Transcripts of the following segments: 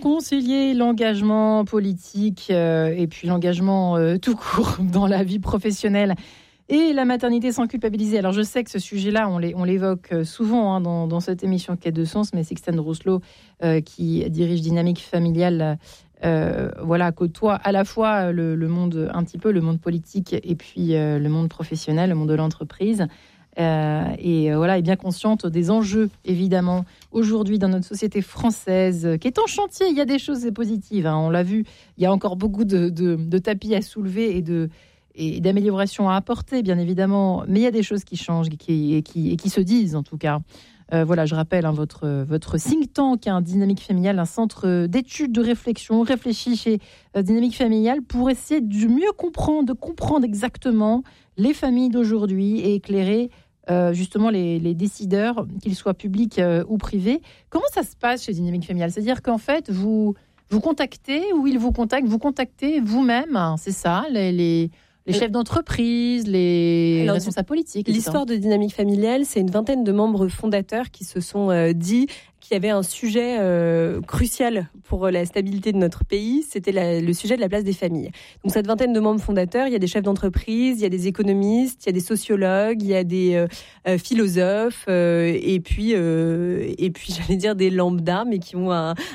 concilier l'engagement politique et puis l'engagement tout court dans la vie professionnelle et la maternité sans culpabiliser. Alors je sais que ce sujet-là, on l'évoque souvent dans cette émission Quête de sens, mais Sixtine Rousselot, qui dirige Dynamique Familiale, côtoie à la fois le monde, un petit peu le monde politique et puis le monde professionnel, le monde de l'entreprise. Et est bien consciente des enjeux, évidemment, aujourd'hui dans notre société française, qui est en chantier. Il y a des choses positives, on l'a vu. Il y a encore beaucoup de tapis à soulever et d'améliorations à apporter, bien évidemment. Mais il y a des choses qui changent et qui se disent, en tout cas. Je rappelle votre think tank, Dynamique Familiale, un centre d'études, de réflexion, réfléchi chez Dynamique Familiale pour essayer de mieux comprendre exactement les familles d'aujourd'hui et éclairer justement les décideurs, qu'ils soient publics ou privés. Comment ça se passe chez Dynamique Familiale ? C'est-à-dire qu'en fait, vous contactez ou ils vous contactent, vous contactez vous-même, c'est ça, les chefs d'entreprise, les responsables politiques. L'histoire de Dynamique Familiale, c'est une vingtaine de membres fondateurs qui se sont dit qu'il y avait un sujet crucial pour la stabilité de notre pays, c'était le sujet de la place des familles. Donc cette vingtaine de membres fondateurs, il y a des chefs d'entreprise, il y a des économistes, il y a des sociologues, il y a des philosophes, et puis j'allais dire des lambda, mais qui ont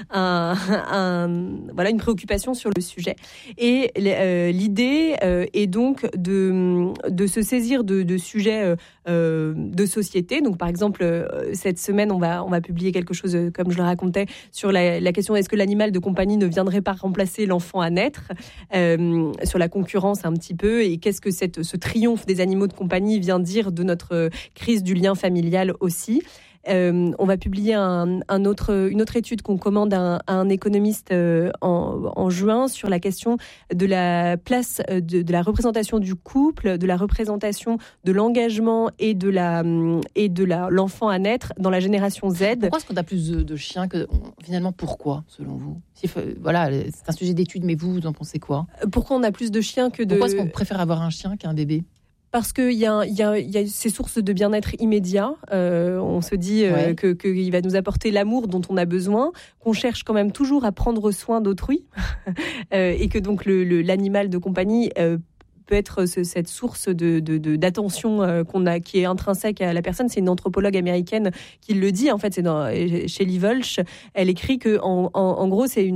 une préoccupation sur le sujet. Et l'idée est donc de se saisir de sujets de société. Donc par exemple, cette semaine, on va publier quelque chose, comme je le racontais, sur la question est-ce que l'animal de compagnie ne viendrait pas remplacer l'enfant à naître, sur la concurrence un petit peu, et qu'est-ce que ce triomphe des animaux de compagnie vient dire de notre crise du lien familial aussi. On va publier une autre étude qu'on commande à un économiste en juin sur la question de la place de la représentation du couple, de la représentation de l'engagement et de l'enfant à naître dans la génération Z. Pourquoi est-ce qu'on a plus de chiens que finalement, pourquoi, selon vous ? Voilà, c'est un sujet d'étude, mais vous en pensez quoi ? Pourquoi on a plus de chiens que de... Pourquoi est-ce qu'on préfère avoir un chien qu'un bébé ? Parce qu'il y a ces sources de bien-être immédiat. On se dit qu'il va nous apporter l'amour dont on a besoin, qu'on cherche quand même toujours à prendre soin d'autrui, et que donc l'animal de compagnie peut être cette source d'attention qu'on a, qui est intrinsèque à la personne. C'est une anthropologue américaine qui le dit. En fait, c'est chez Lee Volch. Elle écrit que en gros, c'est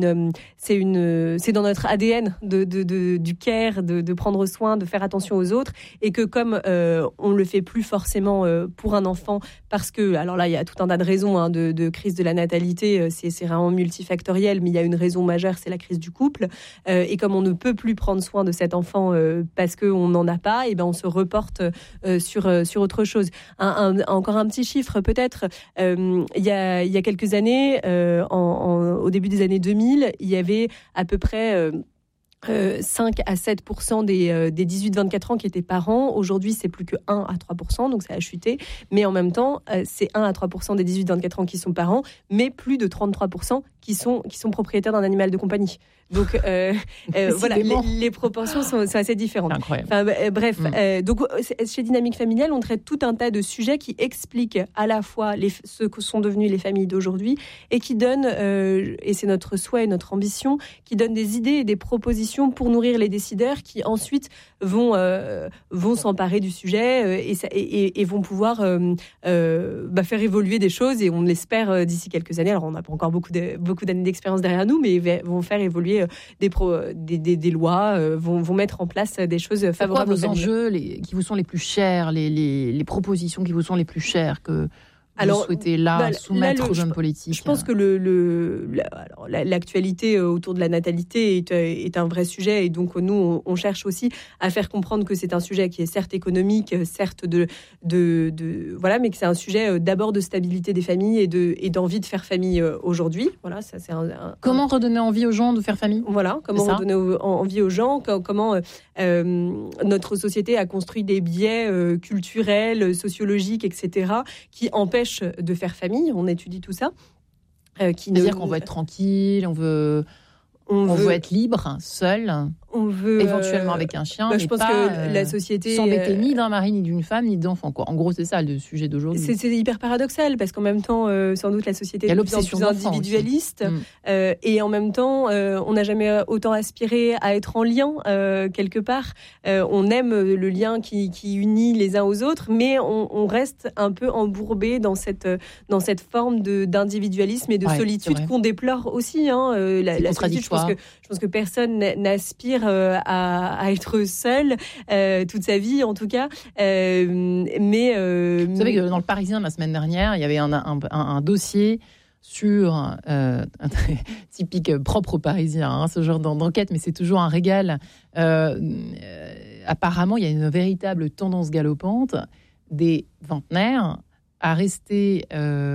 dans notre ADN du care, de prendre soin, de faire attention aux autres, et que comme on le fait plus forcément pour un enfant, parce que alors là, il y a tout un tas de raisons de crise de la natalité. C'est vraiment multifactoriel, mais il y a une raison majeure, c'est la crise du couple. Et comme on ne peut plus prendre soin de cet enfant parce qu'on n'en a pas, et ben on se reporte sur autre chose. Encore un petit chiffre peut-être. Il y a quelques années, au début des années 2000, il y avait à peu près 5 à 7% des 18-24 ans qui étaient parents. Aujourd'hui, c'est plus que 1 à 3%, donc ça a chuté. Mais en même temps, c'est 1 à 3% des 18-24 ans qui sont parents, mais plus de 33% qui sont propriétaires d'un animal de compagnie. Donc voilà, les proportions sont assez différentes. Incroyable. Donc chez Dynamique Familiale, on traite tout un tas de sujets qui expliquent à la fois ce que sont devenues les familles d'aujourd'hui, et qui donnent, et c'est notre souhait et notre ambition, qui donnent des idées et des propositions pour nourrir les décideurs qui ensuite vont s'emparer du sujet et vont pouvoir faire évoluer des choses, et on l'espère d'ici quelques années. Alors on n'a pas encore beaucoup d'années d'expérience derrière nous, mais vont faire évoluer des lois, vont mettre en place des choses favorables aux vos enjeux qui vous sont les plus chers, les propositions qui vous sont les plus chères que vous souhaitez soumettre aux hommes politiques? Je pense que l'actualité autour de la natalité est un vrai sujet, et donc nous on cherche aussi à faire comprendre que c'est un sujet qui est certes économique, certes voilà, mais que c'est un sujet d'abord de stabilité des familles et d'envie de faire famille aujourd'hui. Voilà, ça c'est comment redonner envie aux gens de faire famille. Voilà, comment redonner envie aux gens, comment notre société a construit des biais culturels, sociologiques, etc., qui empêchent de faire famille. On étudie tout ça. C'est-à-dire qu'on veut être tranquille, on veut être libre, seul. On veut éventuellement avec un chien, mais je pense pas, que la société s'embêter ni d'un mari, ni d'une femme, ni d'enfant, quoi. En gros, c'est ça le sujet d'aujourd'hui. C'est hyper paradoxal parce qu'en même temps, sans doute la société est de plus en plus individualiste et en même temps, on n'a jamais autant aspiré à être en lien quelque part. On aime le lien qui unit les uns aux autres, mais on reste un peu embourbé dans cette forme d'individualisme et de solitude qu'on déplore aussi. La solitude, je pense que personne n'aspire à être seul toute sa vie, en tout cas. Vous savez que dans le Parisien, la semaine dernière, il y avait un dossier sur un typique propre aux Parisiens, ce genre d'enquête, mais c'est toujours un régal. Apparemment, il y a une véritable tendance galopante des vingtenaires à rester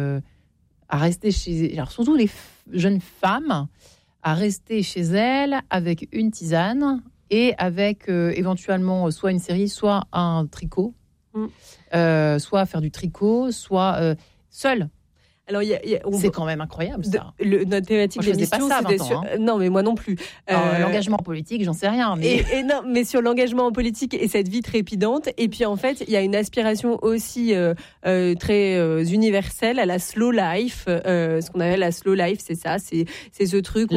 chez... Alors, surtout les jeunes femmes, à rester chez elles avec une tisane et avec éventuellement soit une série, soit un tricot, soit faire du tricot, soit seule. Alors, c'est quand même incroyable, ça. Notre thématique d'émission, c'était sur... Non, mais moi non plus. L'engagement politique, j'en sais rien. Mais... non, mais sur l'engagement politique et cette vie trépidante. Et puis, en fait, il y a une aspiration aussi très universelle à la slow life. Ce qu'on appelle la slow life, c'est ça. C'est ce truc où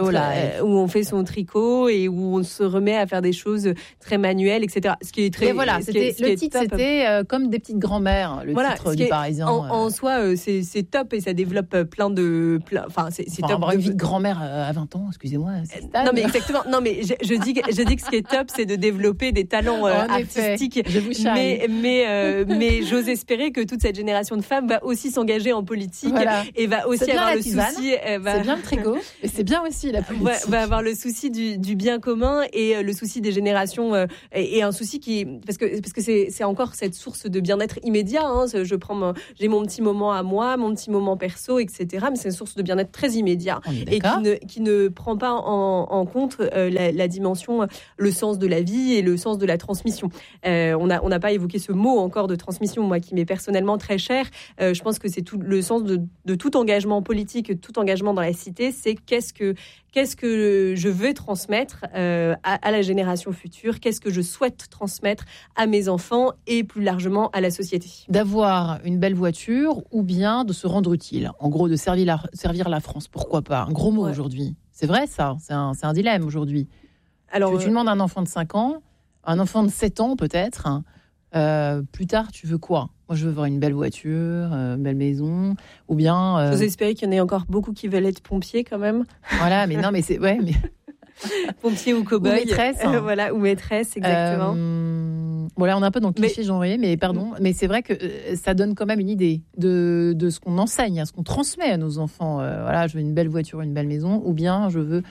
on fait son tricot et où on se remet à faire des choses très manuelles, etc. Ce qui est très... Et voilà, le titre, c'était comme des petites grand-mères, le titre du Parisien. En soi, c'est top. Et ça développe plein de... c'est top. Avoir une vie de grand-mère à 20 ans, excusez-moi. Non, mais exactement. Non, mais je dis que ce qui est top, c'est de développer des talents artistiques. Je vous charrie. Mais j'ose espérer que toute cette génération de femmes va aussi s'engager en politique et va aussi avoir le souci... C'est bien le tricot, et c'est bien aussi la politique. Va avoir le souci du bien commun et le souci des générations et un souci qui... Parce que c'est encore cette source de bien-être immédiat. J'ai mon petit moment à moi, mon petit moment perso, etc. Mais c'est une source de bien-être très immédiat et qui ne prend pas en compte la dimension, le sens de la vie et le sens de la transmission. On n'a pas évoqué ce mot encore de transmission, moi qui m'est personnellement très cher. Je pense que c'est tout le sens de tout engagement politique, tout engagement dans la cité, c'est qu'est-ce que je veux transmettre à la génération future, qu'est-ce que je souhaite transmettre à mes enfants et plus largement à la société. D'avoir une belle voiture ou bien de se rendre utile. En gros, de servir la France. Pourquoi pas ? Un gros mot aujourd'hui. C'est vrai, ça. C'est un dilemme aujourd'hui. Alors, tu demandes à un enfant de 5 ans, un enfant de 7 ans peut-être, plus tard, tu veux quoi ? Moi, je veux avoir une belle voiture, une belle maison, ou bien... J'ose espérer qu'il y en ait encore beaucoup qui veulent être pompiers quand même. Voilà, mais non, mais c'est... Ouais, mais... Pompier ou cow-boy. Ou maîtresse. Voilà, ou maîtresse, exactement. Voilà, on est un peu dans le cliché, Jean-Marie, mais pardon. Mais c'est vrai que ça donne quand même une idée de ce qu'on enseigne, ce qu'on transmet à nos enfants. Voilà, je veux une belle voiture, une belle maison, ou bien je veux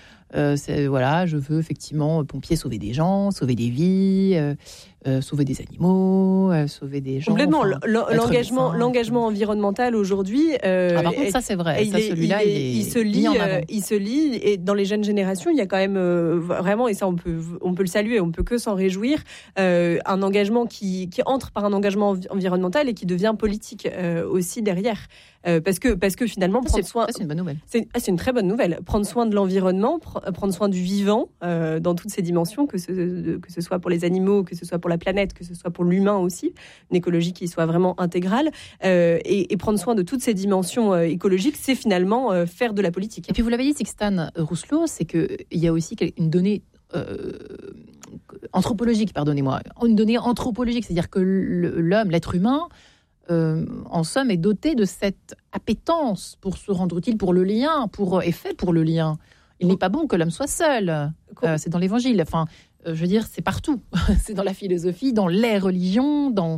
effectivement pompier, sauver des gens, sauver des vies, sauver des animaux, sauver des gens. Complètement. L'engagement environnemental aujourd'hui. Par contre, ça c'est vrai. Il se lit. Et dans les jeunes générations, il y a quand même vraiment, et ça on peut le saluer, on peut que s'en réjouir, un engagement qui entre par un engagement environnemental et qui devient politique aussi derrière. Parce que finalement, prendre soin... c'est une bonne nouvelle. C'est une très bonne nouvelle. Prendre soin de l'environnement, prendre soin du vivant dans toutes ses dimensions, que ce soit pour les animaux, que ce soit pour la planète, que ce soit pour l'humain aussi, une écologie qui soit vraiment intégrale, et prendre soin de toutes ces dimensions écologiques, c'est finalement faire de la politique. Et puis vous l'avez dit, Sixtane Rousselot, c'est qu'il y a aussi une donnée... anthropologique, pardonnez-moi. Une donnée anthropologique, c'est-à-dire que l'homme, l'être humain... en somme, est doté de cette appétence pour se rendre utile, pour le lien, est fait pour le lien. Il n'est pas bon que l'homme soit seul. C'est dans l'Évangile. Enfin, je veux dire, c'est partout. C'est dans la philosophie, dans les religions, dans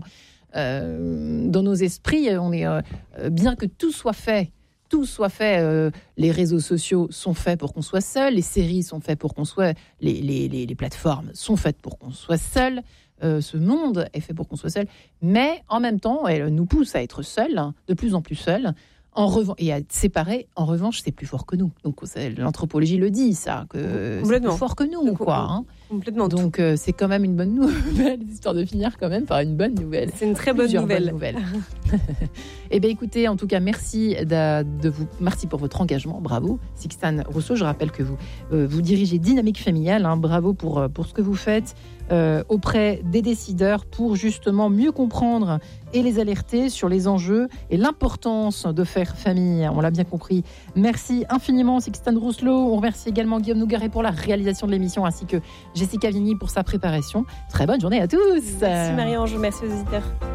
nos esprits. On est bien que tout soit fait. Les réseaux sociaux sont faits pour qu'on soit seul. Les séries sont faites pour qu'on soit. Les plateformes sont faites pour qu'on soit seul. Ce monde est fait pour qu'on soit seul, mais en même temps, elle nous pousse à être seul, de plus en plus seul, et à séparer. En revanche, c'est plus fort que nous. Donc l'anthropologie le dit, ça, que c'est plus fort que nous, quoi. Complètement. Donc c'est quand même une bonne nouvelle, histoire de finir quand même par une bonne nouvelle. C'est une très bonne nouvelle. Eh bien, écoutez, en tout cas, merci pour votre engagement. Bravo, Sixtane Rousseau. Je rappelle que vous dirigez Dynamique Familiale. Bravo pour ce que vous faites auprès des décideurs pour justement mieux comprendre et les alerter sur les enjeux et l'importance de faire famille. On l'a bien compris. Merci infiniment, Sixtane Rousseau. On remercie également Guillaume Nougaret pour la réalisation de l'émission ainsi que Jessica Vigny pour sa préparation. Très bonne journée à tous. Merci Marie-Ange, merci aux auditeurs.